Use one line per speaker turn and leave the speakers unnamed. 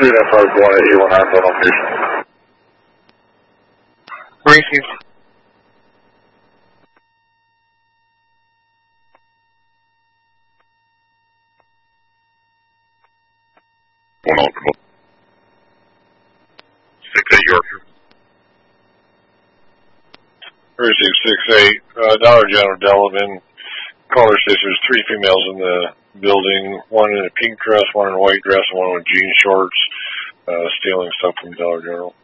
395 1 at 819 location.
Receive.
One on 6-8 Yorkshire.
Receive 6-8, Dollar General Delavan. Caller says there's 3 females in the building, one in a pink dress, one in a white dress, and one with jean shorts, stealing stuff from Dollar General.